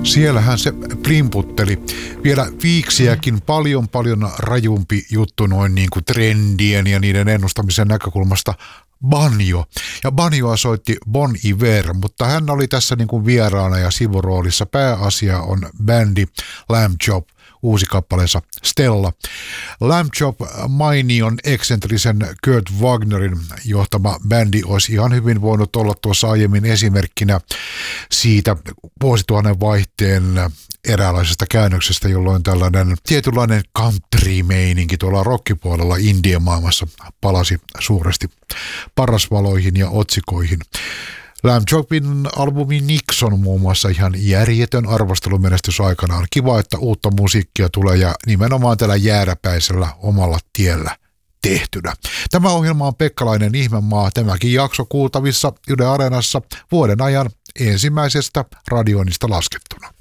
Siellähän se plimputteli. Vielä viiksiäkin paljon rajumpi juttu noin niin kuin trendien ja niiden ennustamisen näkökulmasta. Banjo. Ja banjoa soitti Bon Iver, mutta hän oli tässä niin kuin vieraana ja sivuroolissa. Pääasia on bändi Lamb Chop, uusi kappaleensa Stella. Lamb Chop mainion eksentrisen Kurt Wagnerin johtama bändi olisi ihan hyvin voinut olla tuossa aiemmin esimerkkinä siitä vuosituhannen vaihteen eräänlaisesta käännöksestä, jolloin tällainen tietynlainen country-meininki tuolla rockipuolella Indian maailmassa palasi suuresti parasvaloihin ja otsikoihin. Lamb Chopin albumi Nixon muun muassa ihan järjetön arvostelumenestys aikanaan. Kiva, että uutta musiikkia tulee ja nimenomaan tällä jääräpäisellä omalla tiellä tehtynä. Tämä ohjelma on Pekkalainen Ihmemaa. Tämäkin jakso kuultavissa Yle Areenassa vuoden ajan ensimmäisestä radioinnista laskettuna.